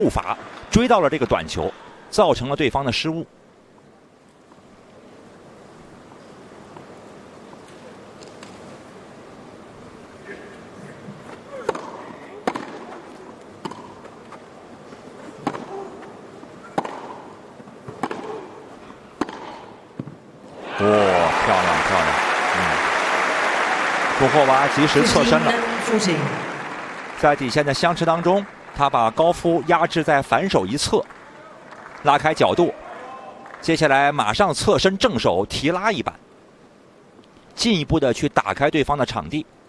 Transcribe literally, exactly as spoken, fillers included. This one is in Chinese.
步伐追到了这个短球，造成了对方的失误。 哇、哦，漂亮漂亮！嗯，库霍娃及时侧身了，在底线的相持当中，他把高夫压制在反手一侧，拉开角度，接下来马上侧身正手提拉一板，进一步的去打开对方的场地。